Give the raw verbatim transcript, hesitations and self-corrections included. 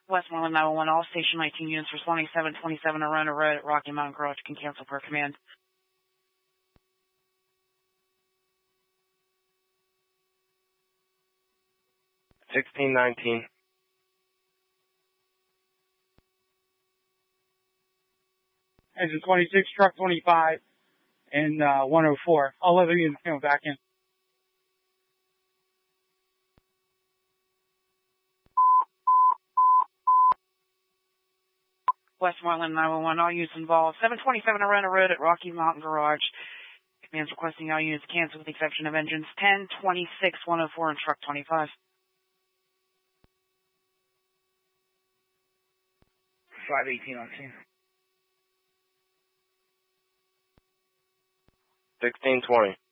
Westmoreland nine one one, all Station nineteen units responding seven twenty-seven Arona Road at Rocky Mountain Garage can cancel per command. sixteen nineteen. Engine twenty-six, truck twenty-five, and uh, one oh four. All other units coming back in. Westmoreland nine one one, all units involved. seven twenty-seven Arona Road at Rocky Mountain Garage. Commands requesting all units cancel with the exception of engines ten, twenty-six, one oh four, and truck twenty-five. five eighteen on scene. sixteen twenty.